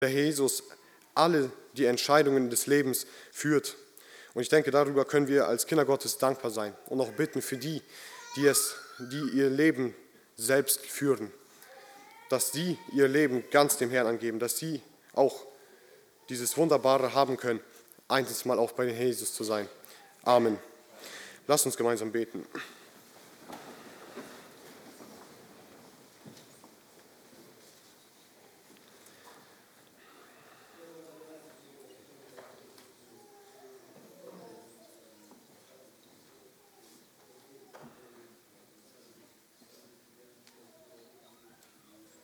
der Jesus alle die Entscheidungen des Lebens führt. Und ich denke, darüber können wir als Kinder Gottes dankbar sein und auch bitten für die ihr Leben selbst führen, dass sie ihr Leben ganz dem Herrn angeben, dass sie auch dieses Wunderbare haben können, einmal auch bei Jesus zu sein. Amen. Lasst uns gemeinsam beten.